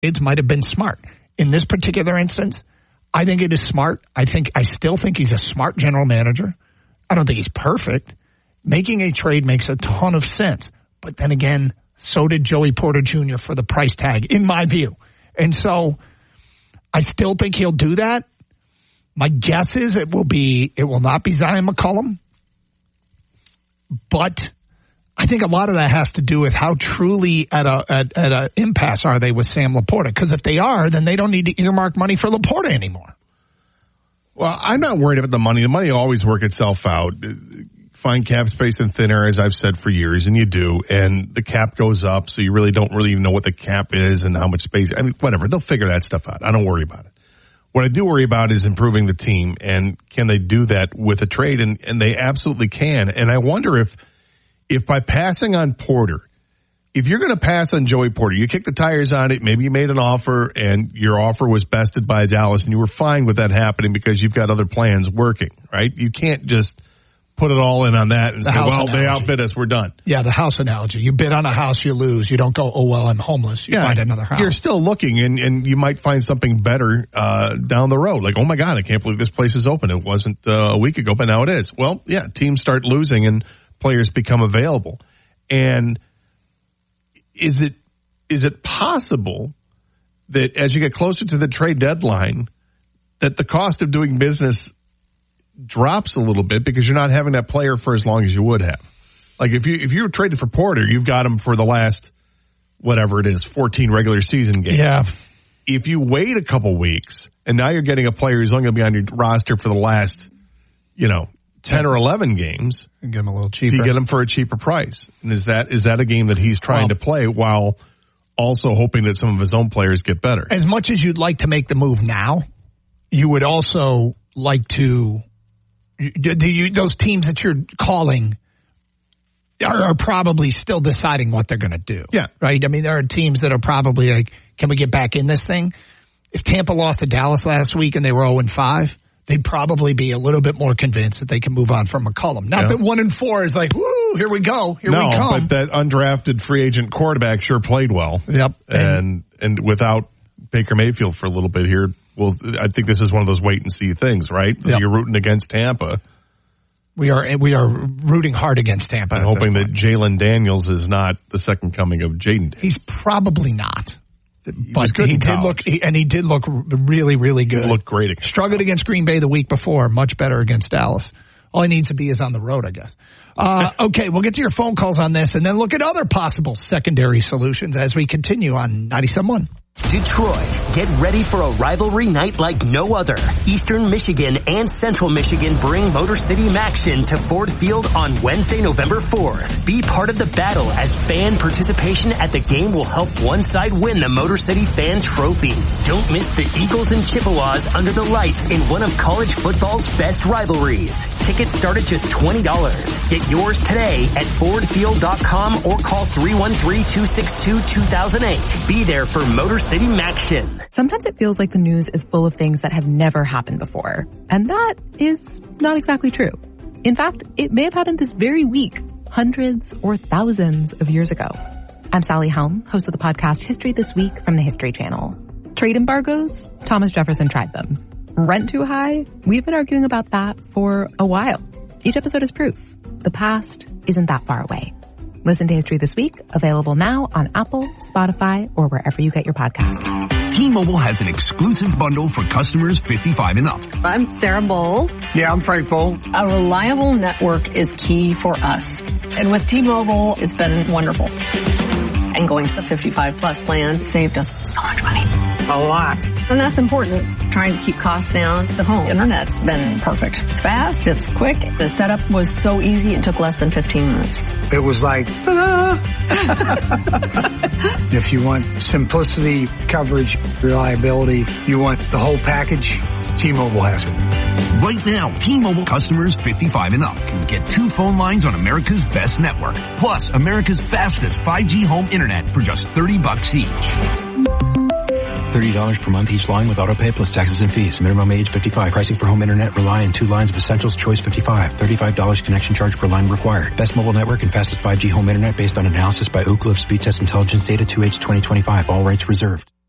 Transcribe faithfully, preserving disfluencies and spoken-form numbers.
it might have been smart. In this particular instance, I think it is smart. I think I still think he's a smart general manager. I don't think he's perfect. Making a trade makes a ton of sense. But then again, so did Joey Porter Junior for the price tag, in my view. And so I still think he'll do that. My guess is it will be, it will not be Zion McCollum. But I think a lot of that has to do with how truly at a at, at a impasse are they with Sam Laporta. Because if they are, then they don't need to earmark money for Laporta anymore. Well, I'm not worried about the money. The money will always work itself out. Find cap space in thin air, as I've said for years, and you do. And the cap goes up, so you really don't really even know what the cap is and how much space. I mean, whatever. They'll figure that stuff out. I don't worry about it. What I do worry about is improving the team, and can they do that with a trade? And, and they absolutely can. And I wonder if if by passing on Porter, if you're going to pass on Joey Porter, you kick the tires on it, maybe you made an offer and your offer was bested by Dallas and you were fine with that happening because you've got other plans working, right? You can't just put it all in on that and the say, well, analogy. They outbid us, we're done. Yeah, the house analogy. You bid on a house, you lose. You don't go, oh, well, I'm homeless. You yeah, find another house. You're still looking, and, and you might find something better uh down the road. Like, oh, my God, I can't believe this place is open. It wasn't uh, a week ago, but now it is. Well, yeah, teams start losing and players become available. And is it is it possible that as you get closer to the trade deadline, that the cost of doing business drops a little bit because you're not having that player for as long as you would have? Like if you if you were traded for Porter, you've got him for the last whatever it is, fourteen regular season games. Yeah. If you wait a couple weeks and now you're getting a player who's only going to be on your roster for the last, you know, ten or eleven games, and get him a little cheaper. You get him for a cheaper price. And is that is that a game that he's trying well, to play while also hoping that some of his own players get better? As much as you'd like to make the move now, you would also like to. Do you, those teams that you're calling are, are probably still deciding what they're going to do. Yeah. Right? I mean, there are teams that are probably like, can we get back in this thing? If Tampa lost to Dallas last week and they were oh and five, they'd probably be a little bit more convinced that they can move on from McCollum. Not yeah. that one and four is like, woo, here we go, here no, we come. But that undrafted free agent quarterback sure played well. Yep. And, and and without Baker Mayfield for a little bit here, well, I think this is one of those wait and see things, right? Yep. You're rooting against Tampa. We are we are rooting hard against Tampa. And hoping that Jalen Daniels is not the second coming of Jaden. He's probably not. He but he did college. look, he, and he did look really, really good. He looked great. Struggled against Green Bay the week before, much better against Dallas. All he needs to be is on the road, I guess. Uh, okay, we'll get to your phone calls on this and then look at other possible secondary solutions as we continue on ninety-seven point one. Detroit, get ready for a rivalry night like no other. Eastern Michigan and Central Michigan bring Motor City Maction to Ford Field on Wednesday, November fourth. Be part of the battle as fan participation at the game will help one side win the Motor City Fan Trophy. Don't miss the Eagles and Chippewas under the lights in one of college football's best rivalries. Tickets start at just twenty dollars. Get yours today at ford field dot com or call three one three, two six two, two thousand eight. Be there for Motor City Maction. Sometimes it feels like the news is full of things that have never happened before. And that is not exactly true. In fact, it may have happened this very week, hundreds or thousands of years ago. I'm Sally Helm, host of the podcast History This Week from the History Channel. Trade embargoes? Thomas Jefferson tried them. Rent too high? We've been arguing about that for a while. Each episode is proof. The past isn't that far away. Listen to History This Week, available now on Apple, Spotify, or wherever you get your podcasts. T-Mobile has an exclusive bundle for customers fifty-five and up. I'm Sarah Bowl. Yeah, I'm Frank Bowl. A reliable network is key for us. And with T-Mobile, it's been wonderful. And going to the fifty-five plus plan saved us so much money. A lot. And that's important. Trying to keep costs down. The home internet's been perfect. It's fast. It's quick. The setup was so easy. It took less than fifteen minutes. It was like, ta-da! If you want simplicity, coverage, reliability, you want the whole package, T-Mobile has it. Right now, T-Mobile customers fifty-five and up can get two phone lines on America's best network, plus America's fastest five G home internet for just thirty bucks each. thirty dollars per month each line with autopay plus taxes and fees. Minimum age fifty-five. Pricing for home internet rely on two lines of Essentials Choice fifty-five. thirty-five dollars connection charge per line required. Best mobile network and fastest five G home internet based on analysis by Ookla of Speed Test Intelligence data two H twenty twenty-five. All rights reserved.